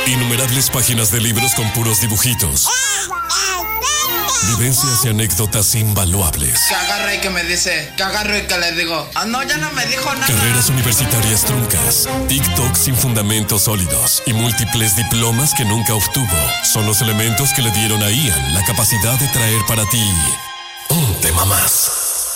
Innumerables páginas de libros con puros dibujitos. Vivencias y anécdotas invaluables. Que agarre y que me dice, que agarro y que le digo, no, ya no me dijo nada. Carreras universitarias truncas, TikTok sin fundamentos sólidos y múltiples diplomas que nunca obtuvo son los elementos que le dieron a Ian la capacidad de traer para ti un tema más.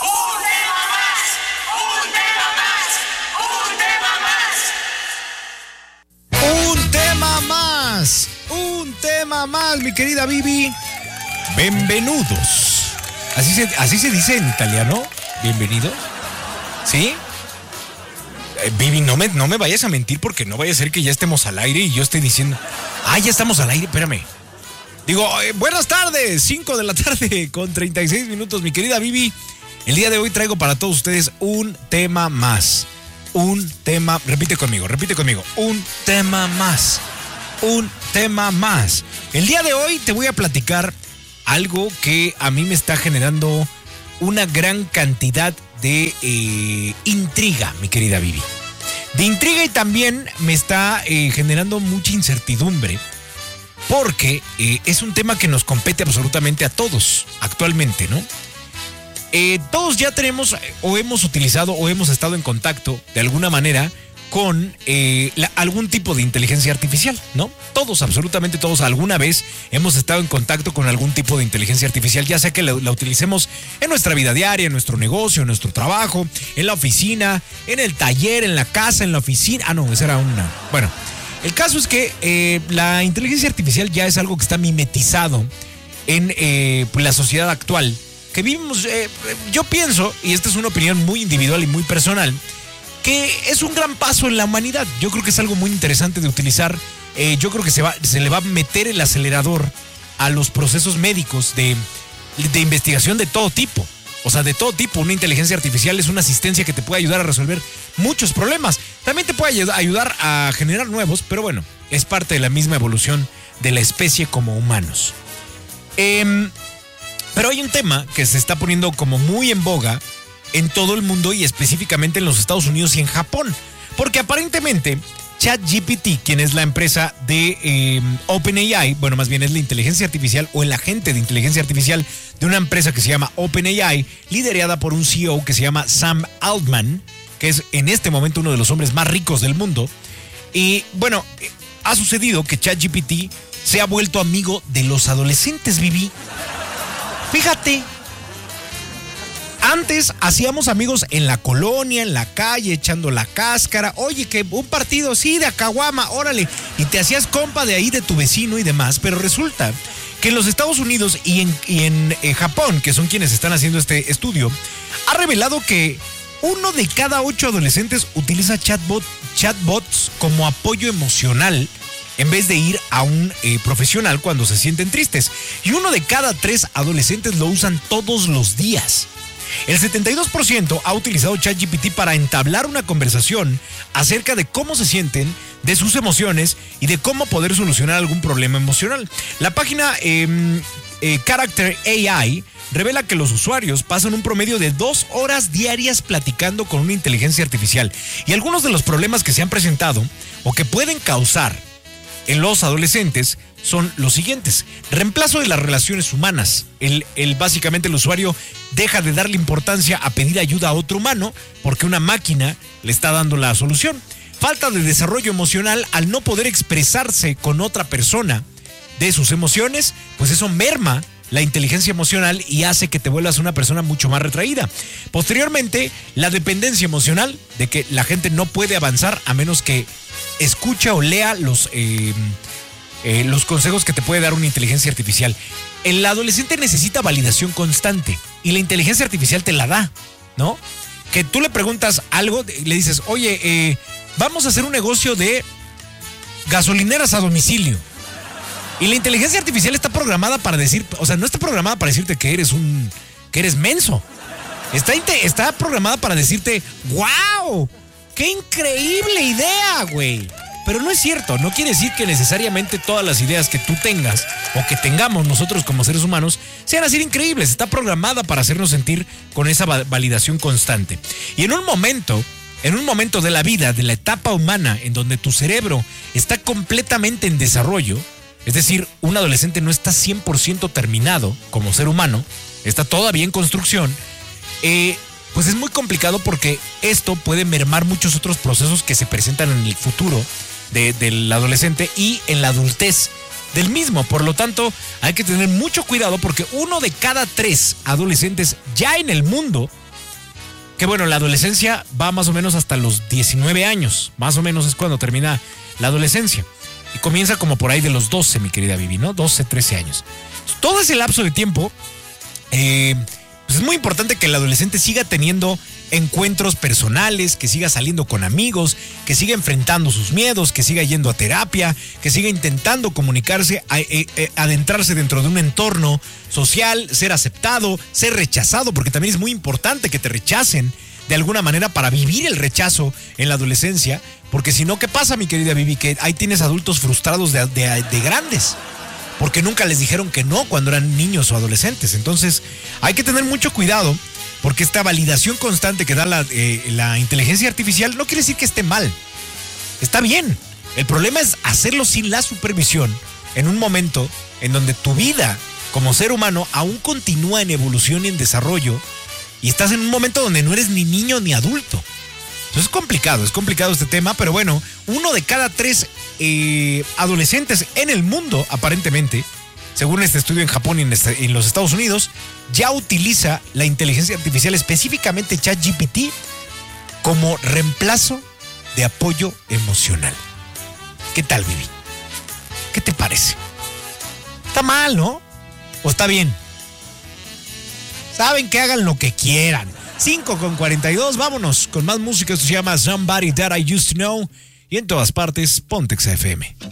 Un tema más, mi querida Vivi. Benvenudos. Así se dice en italiano. Bienvenidos. ¿Sí? Vivi, no me vayas a mentir porque no vaya a ser que ya estemos al aire y yo esté diciendo, ya estamos al aire, espérame. Digo, buenas tardes, 5 de la tarde con 36 minutos, mi querida Vivi. El día de hoy traigo para todos ustedes un tema más. Un tema, repite conmigo, un tema más. Un tema más. El día de hoy te voy a platicar algo que a mí me está generando una gran cantidad de intriga, mi querida Vivi. De intriga y también me está generando mucha incertidumbre porque es un tema que nos compete absolutamente a todos actualmente, ¿no? Todos ya tenemos o hemos utilizado o hemos estado en contacto de alguna manera con algún tipo de inteligencia artificial, ¿no? Todos, absolutamente todos, alguna vez hemos estado en contacto con algún tipo de inteligencia artificial, ya sea que la utilicemos en nuestra vida diaria, en nuestro negocio, en nuestro trabajo, en la oficina, en el taller, en la casa, en la oficina. No, esa era una... Bueno, el caso es que la inteligencia artificial ya es algo que está mimetizado en la sociedad actual que vivimos. Yo pienso, y esta es una opinión muy individual y muy personal, que es un gran paso en la humanidad. Yo creo que es algo muy interesante de utilizar. Yo creo que se le va a meter el acelerador a los procesos médicos de investigación de todo tipo. O sea, de todo tipo. Una inteligencia artificial es una asistencia que te puede ayudar a resolver muchos problemas. También te puede ayudar a generar nuevos, pero bueno, es parte de la misma evolución de la especie como humanos. Pero hay un tema que se está poniendo como muy en boga en todo el mundo y específicamente en los Estados Unidos y en Japón. Porque aparentemente ChatGPT, quien es la empresa de OpenAI, bueno, más bien es la inteligencia artificial o el agente de inteligencia artificial de una empresa que se llama OpenAI, liderada por un CEO que se llama Sam Altman, que es en este momento uno de los hombres más ricos del mundo. Y bueno, ha sucedido que ChatGPT se ha vuelto amigo de los adolescentes, Vivi. Fíjate. Antes hacíamos amigos en la colonia, en la calle, echando la cáscara. Oye, que un partido, sí, de Acahuama, órale. Y te hacías compa de ahí, de tu vecino y demás. Pero resulta que en los Estados Unidos y en Japón, que son quienes están haciendo este estudio, ha revelado que 1 de cada 8 adolescentes utiliza chatbots como apoyo emocional en vez de ir a un profesional cuando se sienten tristes. Y 1 de cada 3 adolescentes lo usan todos los días. El 72% ha utilizado ChatGPT para entablar una conversación acerca de cómo se sienten, de sus emociones y de cómo poder solucionar algún problema emocional. La página Character AI revela que los usuarios pasan un promedio de 2 horas diarias platicando con una inteligencia artificial. Y algunos de los problemas que se han presentado o que pueden causar en los adolescentes son los siguientes: reemplazo de las relaciones humanas. Básicamente el usuario deja de darle importancia a pedir ayuda a otro humano porque una máquina le está dando la solución. Falta de desarrollo emocional al no poder expresarse con otra persona de sus emociones, pues eso merma la inteligencia emocional y hace que te vuelvas una persona mucho más retraída. Posteriormente, la dependencia emocional, de que la gente no puede avanzar a menos que escucha o lea los consejos que te puede dar una inteligencia artificial. El adolescente necesita validación constante y la inteligencia artificial te la da, ¿no? Que tú le preguntas algo, le dices, oye, vamos a hacer un negocio de gasolineras a domicilio. Y la inteligencia artificial está programada para decir, o sea, no está programada para decirte que eres menso. Está programada para decirte, ¡wow! ¡Qué increíble idea, güey! Pero no es cierto, no quiere decir que necesariamente todas las ideas que tú tengas o que tengamos nosotros como seres humanos sean así increíbles. Está programada para hacernos sentir con esa validación constante. Y en un momento en un momento de la vida, de la etapa humana, en donde tu cerebro está completamente en desarrollo, es decir, un adolescente no está 100% terminado como ser humano, está todavía en construcción, pues es muy complicado porque esto puede mermar muchos otros procesos que se presentan en el futuro del adolescente y en la adultez del mismo. Por lo tanto, hay que tener mucho cuidado porque 1 de cada 3 adolescentes ya en el mundo, que bueno, la adolescencia va más o menos hasta los 19 años, más o menos es cuando termina la adolescencia. Y comienza como por ahí de los 12, mi querida Vivi, ¿no? 12, 13 años. Todo ese lapso de tiempo, pues es muy importante que el adolescente siga teniendo encuentros personales, que siga saliendo con amigos, que siga enfrentando sus miedos, que siga yendo a terapia, que siga intentando comunicarse, adentrarse dentro de un entorno social, ser aceptado, ser rechazado, porque también es muy importante que te rechacen de alguna manera para vivir el rechazo en la adolescencia, porque si no, ¿qué pasa, mi querida Vivi? Que ahí tienes adultos frustrados de grandes, porque nunca les dijeron que no cuando eran niños o adolescentes. Entonces, hay que tener mucho cuidado, porque esta validación constante que da la inteligencia artificial no quiere decir que esté mal. Está bien. El problema es hacerlo sin la supervisión en un momento en donde tu vida como ser humano aún continúa en evolución y en desarrollo y estás en un momento donde no eres ni niño ni adulto. Entonces es complicado este tema, pero bueno, 1 de cada 3 adolescentes en el mundo, aparentemente, según este estudio en Japón y en los Estados Unidos, ya utiliza la inteligencia artificial, específicamente ChatGPT, como reemplazo de apoyo emocional. ¿Qué tal, Vivi? ¿Qué te parece? ¿Está mal, no? ¿O está bien? Saben que hagan lo que quieran. 5:42, vámonos con más música. Esto se llama Somebody That I Used to Know. Y en todas partes, Pontex FM.